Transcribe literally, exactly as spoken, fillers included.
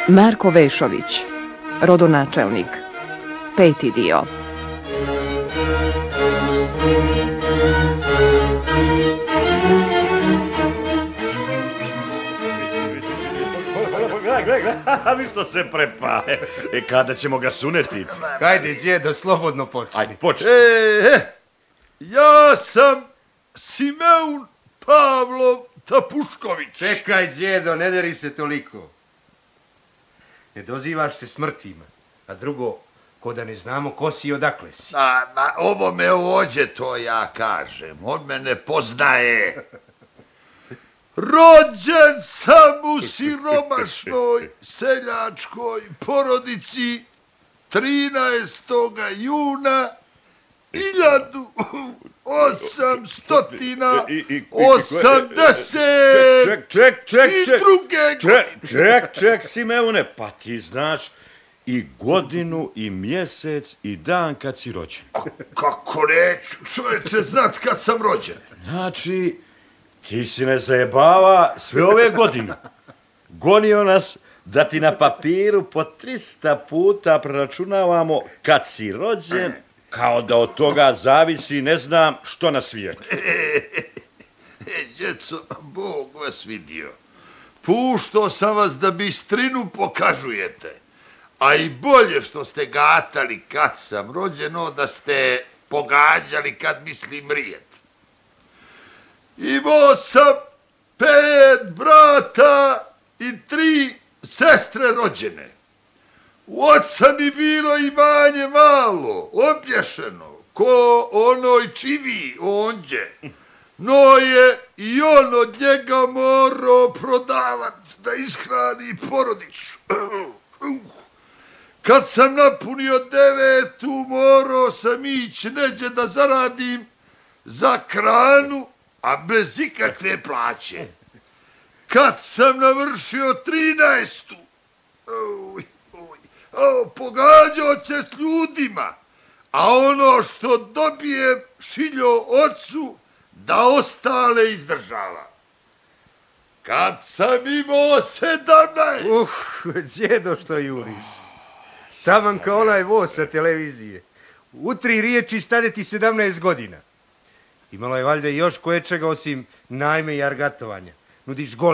Marko Vešović, rodonačelnik, peti dio. Gledaj, gledaj, gledaj, mi što se prepaje. E, kada ćemo ga suneti? Hajde, djedo, slobodno počni. Ajde, počni. E, e, ja sam Simeun Pavlov Tapušković. Čekaj, djedo, ne deri se toliko. Ne dozivaš se smrtima, a drugo, ko da ne znamo ko si i odakle si. A, a, ovo me ođe, to ja kažem. On me ne poznaje. Rođen sam u siromašnoj seljačkoj porodici trinaestog juna hiljadu osamsto osamdeset Ček, ček, ček, i ček, druge ček, ček, ček, Simeune, pa ti znaš i godinu, i mjesec, i dan kad si rođen. A kako neću, čovječe, znat kad sam rođen? Znači, ti si ne zajebava sve ove godine. Gonio nas da ti na papiru po trista puta preračunavamo kad si rođen, kao da od toga zavisi ne znam što na svijetu. E, djeco, Bog vas vidio. Puštao sam vas da bistrinu pokažujete. A i bolje što ste gatali kad sam rođeno, da ste pogađali kad mislim rijet. Imao sam pet brata i tri sestre rođene. U oca mi bilo imanje malo, obješeno, ko onoj čivi onđe. No je i on od njega morao prodavat da ishrani porodicu. Kad sam napunio devetu, morao sam ići neđe da zaradim za kranu, a bez ikakve plaće. Kad sam navršio trinaestu, oj, oj, o, pogađao će s ljudima, a ono što dobijem šiljo ocu da ostale izdržava. Kad sam imao sedamnaest... Uh, djedo što juriš. Taman kao onaj voz sa televizije. U tri riječi stade ti sedamnaest godina. Imalo je valjda još koječega osim najme i argatovanja. Nudiš gol